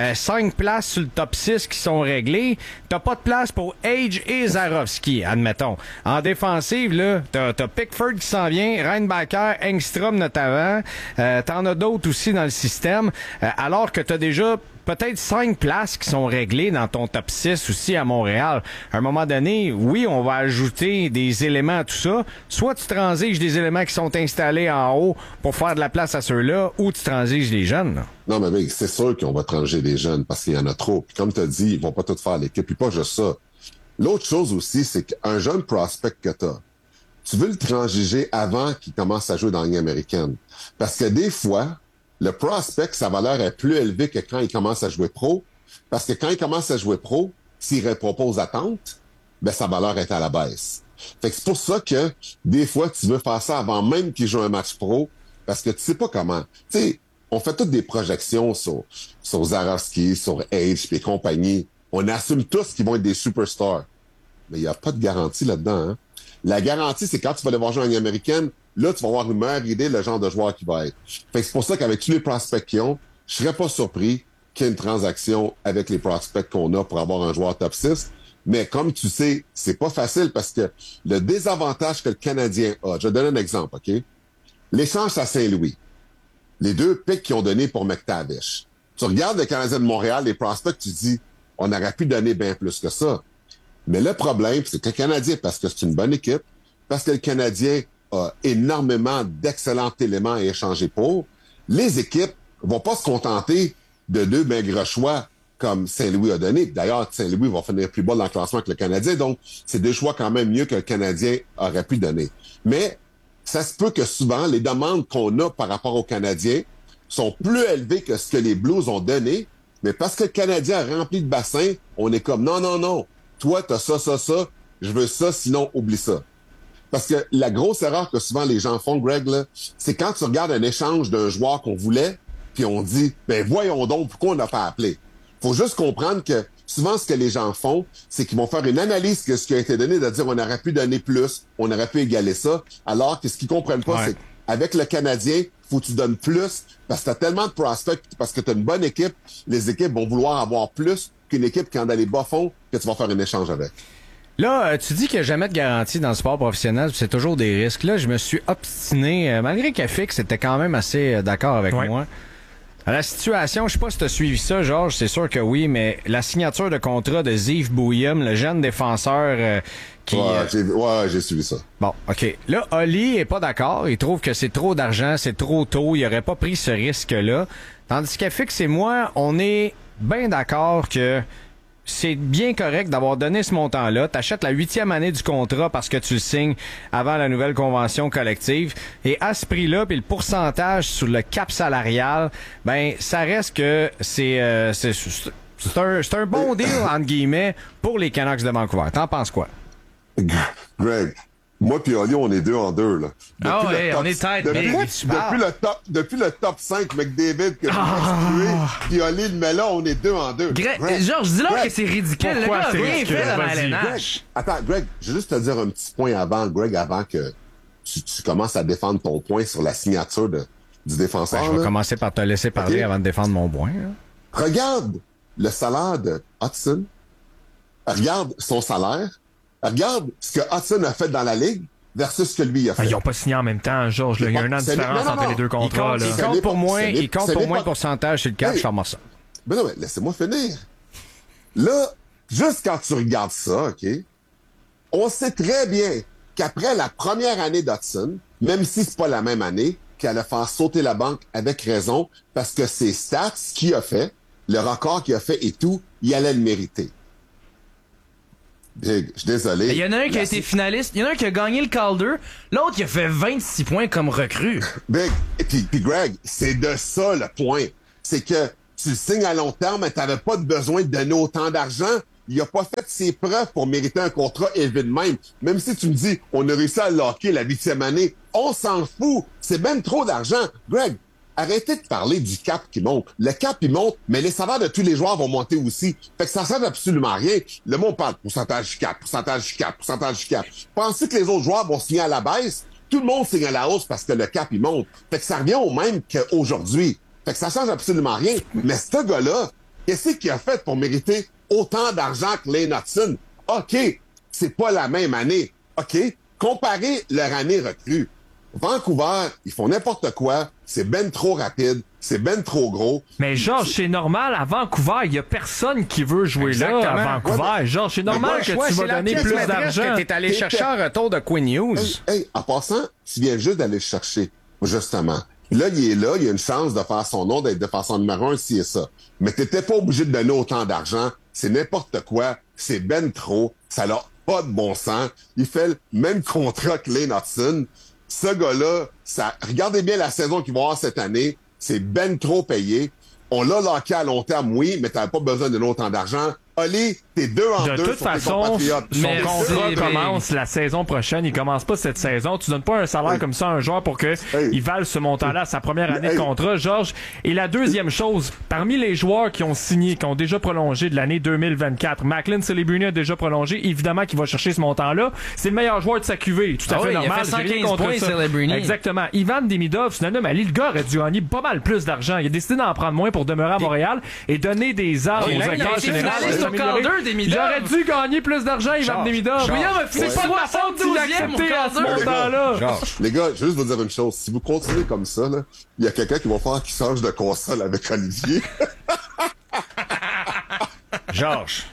[SPEAKER 2] 5 places sur le top 6 qui sont réglées, t'as pas de place pour Age et Zarovski, admettons. En défensive, là, t'as Pickford qui s'en vient, Reinbacker, Engstrom notamment. T'en as d'autres aussi dans le système. Alors que t'as déjà peut-être 5 places qui sont réglées dans ton top 6 aussi à Montréal. À un moment donné, oui, on va ajouter des éléments à tout ça. Soit tu transiges des éléments qui sont installés en haut pour faire de la place à ceux-là, ou tu transiges les jeunes, là.
[SPEAKER 7] Non, mais mec, c'est sûr qu'on va transiger les jeunes parce qu'il y en a trop. Puis comme tu as dit, ils vont pas tout faire l'équipe. Puis pas juste ça. L'autre chose aussi, c'est qu'un jeune prospect que t'as, tu veux le transiger avant qu'il commence à jouer dans la Ligue américaine. Parce que des fois, le prospect, sa valeur est plus élevée que quand il commence à jouer pro. Parce que quand il commence à jouer pro, s'il répond aux attentes, ben sa valeur est à la baisse. Fait que c'est pour ça que des fois, tu veux faire ça avant même qu'il joue un match pro, parce que tu sais pas comment. Tu sais, on fait toutes des projections sur Zarovski, sur Age et compagnie. On assume tous qu'ils vont être des superstars. Mais il n'y a pas de garantie là-dedans, hein. La garantie, c'est quand tu vas aller voir jouer en Ligue américaine, là, tu vas avoir une meilleure idée le genre de joueur qui va être. Fait que c'est pour ça qu'avec tous les prospects qu'ils ont, je serais pas surpris qu'il y ait une transaction avec les prospects qu'on a pour avoir un joueur top 6. Mais comme tu sais, c'est pas facile parce que le désavantage que le Canadien a, je vais donner un exemple, OK? L'échange à Saint-Louis. Les 2 picks qu'ils ont donnés pour McTavish. Tu regardes le Canadien de Montréal, les prospects, tu dis, on aurait pu donner bien plus que ça. Mais le problème, c'est que le Canadien, parce que c'est une bonne équipe, parce que le Canadien a énormément d'excellents éléments à échanger pour, les équipes vont pas se contenter de 2 maigres choix comme Saint-Louis a donné. D'ailleurs, Saint-Louis va finir plus bas dans le classement que le Canadien, donc c'est 2 choix quand même mieux que le Canadien aurait pu donner. Mais ça se peut que souvent, les demandes qu'on a par rapport aux Canadiens sont plus élevées que ce que les Blues ont donné, mais parce que le Canadien a rempli de bassin, on est comme non. Toi, t'as ça, je veux ça, sinon oublie ça. Parce que la grosse erreur que souvent les gens font, Greg, là, c'est quand tu regardes un échange d'un joueur qu'on voulait, puis on dit, ben voyons donc, pourquoi on n'a pas appelé? Faut juste comprendre que souvent ce que les gens font, c'est qu'ils vont faire une analyse de ce qui a été donné, de dire on aurait pu donner plus, on aurait pu égaler ça, alors que ce qu'ils comprennent pas, c'est qu'avec le Canadien, faut que tu donnes plus, parce que t'as tellement de prospects, parce que t'as une bonne équipe, les équipes vont vouloir avoir plus qu'une équipe qui en a les bas fonds, que tu vas faire un échange avec.
[SPEAKER 2] Là, tu dis qu'il n'y a jamais de garantie dans le sport professionnel, c'est toujours des risques. Là, je me suis obstiné, malgré qu'FX était quand même assez d'accord avec moi. À la situation, je sais pas si tu as suivi ça, Georges, c'est sûr que oui, mais la signature de contrat de Ziv Bouillum, le jeune défenseur qui...
[SPEAKER 7] j'ai suivi ça.
[SPEAKER 2] Bon, OK. Là, Oli est pas d'accord. Il trouve que c'est trop d'argent, c'est trop tôt. Il aurait pas pris ce risque-là. Tandis qu'FX et moi, on est bien d'accord que c'est bien correct d'avoir donné ce montant-là. T'achètes la 8e année du contrat parce que tu le signes avant la nouvelle convention collective. Et à ce prix-là, puis le pourcentage sur le cap salarial, ben ça reste que c'est un bon deal, entre guillemets, pour les Canucks de Vancouver. T'en penses quoi?
[SPEAKER 7] Greg, moi puis Oli, on est 2 en 2, là.
[SPEAKER 6] On est tête.
[SPEAKER 7] Depuis le top 5, McDavid que tu as tué, puis Oli le met là, on est 2 en 2.
[SPEAKER 6] Georges, dis-leur que c'est ridicule. Le gars a rien fait dans la LNH.
[SPEAKER 7] Attends, Greg, je vais juste te dire un petit point avant, Greg, avant que tu commences à défendre ton point sur la signature du défenseur.
[SPEAKER 2] Je vais commencer par te laisser parler avant de défendre mon point. Là.
[SPEAKER 7] Regarde le salaire de Hudson. Regarde son salaire. Regarde ce que Hudson a fait dans la Ligue versus ce que lui a fait.
[SPEAKER 4] Ils n'ont pas signé en même temps, Georges. Il y a un an de différence entre les 2 contrats.
[SPEAKER 2] Il compte pour moins le pourcentage sur le cap, je ferme ça.
[SPEAKER 7] Ben non, mais laissez-moi finir. Là, juste quand tu regardes ça, OK, on sait très bien qu'après la première année d'Hudson, même si c'est pas la même année, qu'elle a fait sauter la banque avec raison, parce que ses stats, ce qu'il a fait, le record qu'il a fait et tout, il allait le mériter. Big, je suis désolé.
[SPEAKER 6] Il y en a un qui a été finaliste, il y en a un qui a gagné le Calder, l'autre qui a fait 26 points comme recrue.
[SPEAKER 7] Big, et puis Greg, c'est de ça le point. C'est que tu le signes à long terme, mais t'avais pas besoin de donner autant d'argent. Il a pas fait ses preuves pour mériter un contrat élevé de même. Même si tu me dis, on a réussi à le locker la 8e année, on s'en fout. C'est même trop d'argent. Greg, arrêtez de parler du cap qui monte. Le cap, il monte, mais les salaires de tous les joueurs vont monter aussi. Fait que ça sert absolument à rien. Le monde parle pourcentage du cap, pourcentage du cap, pourcentage du cap. Pensez que les autres joueurs vont signer à la baisse? Tout le monde signe à la hausse parce que le cap, il monte. Fait que ça revient au même qu'aujourd'hui. Fait que ça change absolument rien. Mais ce gars-là, qu'est-ce qu'il a fait pour mériter autant d'argent que Lane Hudson? OK, c'est pas la même année. OK, comparez leur année recrue. Vancouver, ils font n'importe quoi, c'est ben trop rapide, c'est ben trop gros.
[SPEAKER 4] Mais Georges, c'est normal, à Vancouver, il y a personne qui veut jouer
[SPEAKER 2] Exactement.
[SPEAKER 4] là à Vancouver.
[SPEAKER 7] Ouais,
[SPEAKER 4] Georges, c'est normal que tu vas donner plus d'argent.
[SPEAKER 2] que t'es allé chercher en retour de Quinn Hughes.
[SPEAKER 7] Hey, en passant, tu viens juste d'aller le chercher, justement. Là, il a une chance de faire son nom, d'être défenseur numéro 1, si et ça. Mais t'étais pas obligé de donner autant d'argent. C'est n'importe quoi. C'est ben trop. Ça n'a pas de bon sens. Il fait le même contrat que Lane Hudson. Ce gars-là, regardez bien la saison qu'il va avoir cette année. C'est ben trop payé. On l'a locké à long terme, oui, mais t'avais pas besoin de autant d'argent. Oli, t'es 2 en 2
[SPEAKER 4] De
[SPEAKER 7] sur
[SPEAKER 4] toute
[SPEAKER 7] tes
[SPEAKER 4] façon,
[SPEAKER 7] compatriotes.
[SPEAKER 4] son
[SPEAKER 6] Merci,
[SPEAKER 4] contrat
[SPEAKER 6] Big.
[SPEAKER 4] commence la saison prochaine. Il commence pas cette saison. Tu donnes pas un salaire comme ça à un joueur pour que il vale ce montant-là à sa première année de contrat, Georges. Et la deuxième chose, parmi les joueurs qui ont signé, qui ont déjà prolongé de l'année 2024, Macklin Celebrini a déjà prolongé. Évidemment qu'il va chercher ce montant-là. C'est le meilleur joueur de sa QV. Tout à fait
[SPEAKER 6] Il a
[SPEAKER 4] normal.
[SPEAKER 6] fait
[SPEAKER 4] J'ai rien
[SPEAKER 6] 115
[SPEAKER 4] contre
[SPEAKER 6] points,
[SPEAKER 4] ça.
[SPEAKER 6] Celebrini.
[SPEAKER 4] Exactement. Ivan Demidov, c'est un homme le gars aurait dû gagner pas mal plus d'argent. Il a décidé d'en prendre moins pour demeurer à Montréal et donner des armes aux
[SPEAKER 6] il a
[SPEAKER 4] acteurs
[SPEAKER 6] été
[SPEAKER 4] généraux.
[SPEAKER 6] finaliste au Calder, Demidov.
[SPEAKER 4] Il aurait dû gagner plus d'argent, Ivan Demidov. C'est pas de ma faute s'il a accepté à ce montant-là.
[SPEAKER 2] Georges.
[SPEAKER 7] Les gars, je vais juste vous dire une chose. Si vous continuez comme ça, là, il y a quelqu'un qui va faire qui change de console avec Olivier.
[SPEAKER 2] Georges,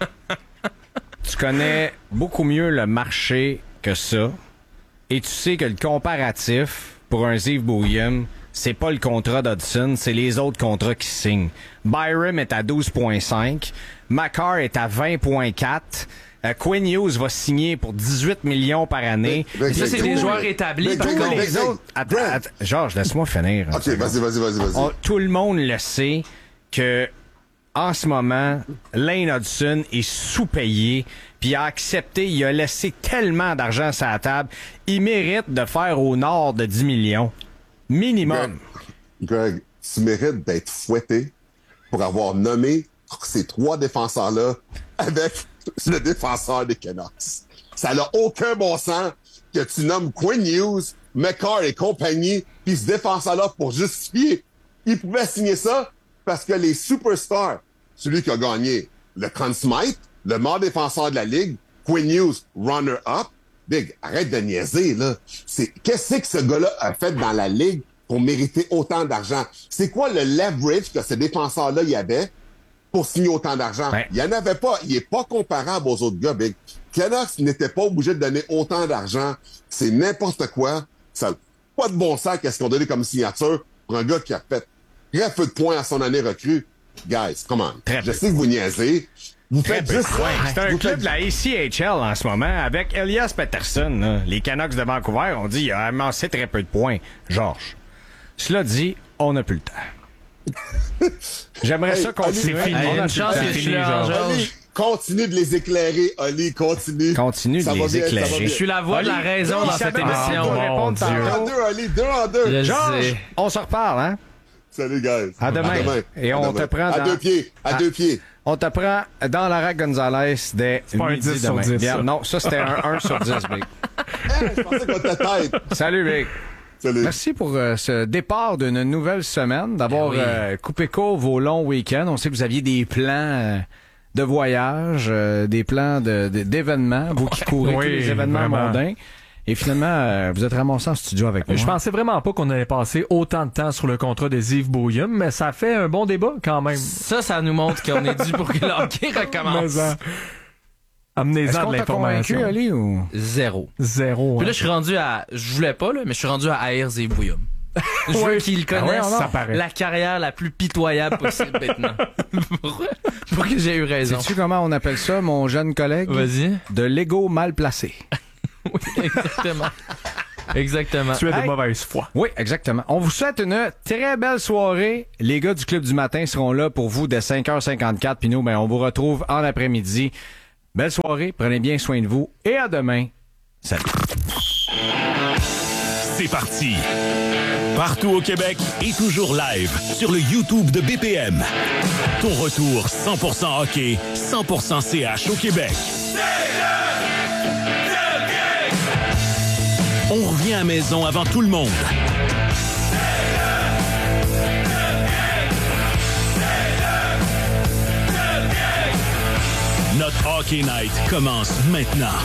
[SPEAKER 2] tu connais beaucoup mieux le marché que ça. Et tu sais que le comparatif pour un Yves Bouillum, c'est pas le contrat d'Hudson, c'est les autres contrats qui signent. Byram est à 12,5. Makar est à 20,4. Quinn Hughes va signer pour 18 millions par année.
[SPEAKER 6] Ça, c'est des joueurs établis, par contre.
[SPEAKER 2] Les autres... Attends, Georges, laisse-moi finir.
[SPEAKER 7] OK, vas-y.
[SPEAKER 2] Tout le monde le sait que en ce moment, Lane Hudson est sous-payé, puis il a accepté, il a laissé tellement d'argent sur la table. Il mérite de faire au nord de 10 millions. Minimum.
[SPEAKER 7] Greg, tu mérites d'être fouetté pour avoir nommé ces 3 défenseurs-là avec le défenseur des Canucks. Ça n'a aucun bon sens que tu nommes Quinn Hughes, McCarr et compagnie, puis ce défenseur-là pour justifier. Il pouvait signer ça parce que les superstars, celui qui a gagné le Conn Smythe, le meilleur défenseur de la Ligue, Quinn Hughes, runner-up, Big, arrête de niaiser, là. Qu'est-ce que ce gars-là a fait dans la Ligue pour mériter autant d'argent? C'est quoi le leverage que ce défenseur-là y avait pour signer autant d'argent?
[SPEAKER 2] Ouais.
[SPEAKER 7] Il y en avait pas. Il est pas comparable aux autres gars, Big. Canucks n'était pas obligé de donner autant d'argent. C'est n'importe quoi. Ça n'a pas de bon sens qu'est-ce qu'on donnait comme signature pour un gars qui a fait très peu de points à son année recrue. Guys, come on. Je sais que vous niaisez. Vous faites juste ça.
[SPEAKER 2] C'est un club de la ACHL en ce moment avec Elias Pettersson. Là. Les Canucks de Vancouver ont dit qu'il a amassé très peu de points. Georges. Cela dit, on n'a plus le temps. J'aimerais ça continuer.
[SPEAKER 4] c'est fini.
[SPEAKER 2] On a
[SPEAKER 6] Une chance,
[SPEAKER 2] plus le
[SPEAKER 6] c'est
[SPEAKER 2] temps.
[SPEAKER 6] fini, Georges.
[SPEAKER 7] Oli, continue de les éclairrer, Oli, continue.
[SPEAKER 2] Continue
[SPEAKER 7] Ça
[SPEAKER 2] de
[SPEAKER 7] va
[SPEAKER 2] les
[SPEAKER 7] bien, ça
[SPEAKER 2] éclairer.
[SPEAKER 7] va bien.
[SPEAKER 6] Je suis la voix de la raison dans cette émission.
[SPEAKER 2] Répondre
[SPEAKER 7] Deux en
[SPEAKER 2] tantôt.
[SPEAKER 7] deux, Oli, 2 en 2.
[SPEAKER 6] Je
[SPEAKER 2] Georges,
[SPEAKER 6] sais.
[SPEAKER 2] on se reparle, hein?
[SPEAKER 7] Salut, guys.
[SPEAKER 2] À demain. Et
[SPEAKER 7] À
[SPEAKER 2] on
[SPEAKER 7] demain.
[SPEAKER 2] te prend
[SPEAKER 7] à
[SPEAKER 2] dans...
[SPEAKER 7] 2 pieds. À 2 pieds.
[SPEAKER 2] On te prend dans Lara Gonzalez dès
[SPEAKER 4] pas un
[SPEAKER 2] midi
[SPEAKER 4] 10 sur
[SPEAKER 2] demain.
[SPEAKER 4] 10,
[SPEAKER 2] Bien,
[SPEAKER 4] ça.
[SPEAKER 2] non, ça c'était un 1 sur 10, Big.
[SPEAKER 7] Je pensais qu'on était tête.
[SPEAKER 2] Salut, Big.
[SPEAKER 7] Salut.
[SPEAKER 2] Merci pour ce départ d'une nouvelle semaine, d'avoir
[SPEAKER 6] Ben oui.
[SPEAKER 2] coupé court vos longs week-ends. On sait que vous aviez des plans de voyage, des plans d'événements, vous qui courez
[SPEAKER 4] Oui,
[SPEAKER 2] tous les événements
[SPEAKER 4] vraiment.
[SPEAKER 2] mondains. Et finalement, vous êtes ramassé en studio avec moi.
[SPEAKER 4] Je pensais vraiment pas qu'on allait passer autant de temps sur le contrat de Yves Bouillum, mais ça fait un bon débat quand même.
[SPEAKER 6] Ça nous montre qu'on est dû pour que le hockey recommence.
[SPEAKER 4] Mais,
[SPEAKER 2] Est-ce
[SPEAKER 4] amenez-en
[SPEAKER 2] qu'on
[SPEAKER 4] de
[SPEAKER 2] t'a convaincu,
[SPEAKER 4] l'information.
[SPEAKER 2] Ali, ou...
[SPEAKER 6] Zéro.
[SPEAKER 4] Zéro.
[SPEAKER 6] Puis
[SPEAKER 4] hein.
[SPEAKER 6] là, je suis rendu à... Je voulais pas, là, mais je suis rendu à haïr Yves Bouillum. Je veux
[SPEAKER 4] Oui.
[SPEAKER 6] qu'il connaisse
[SPEAKER 4] Ça paraît.
[SPEAKER 6] la carrière la plus pitoyable possible maintenant. pour que j'ai eu raison.
[SPEAKER 2] Sais-tu comment on appelle ça, mon jeune collègue?
[SPEAKER 6] Vas-y.
[SPEAKER 2] De l'ego mal placé.
[SPEAKER 6] Oui, exactement. Exactement.
[SPEAKER 4] Tu es de
[SPEAKER 2] Hey.
[SPEAKER 4] mauvaise foi.
[SPEAKER 2] Oui, exactement. On vous souhaite une très belle soirée. Les gars du Club du matin seront là pour vous dès 5h54. Puis nous, on vous retrouve en après-midi. Belle soirée, prenez bien soin de vous et à demain. Salut.
[SPEAKER 5] C'est parti. Partout au Québec et toujours live sur le YouTube de BPM. Ton retour 100% hockey, 100% CH au Québec. On revient à la maison avant tout le monde. Notre Hockey Night commence maintenant.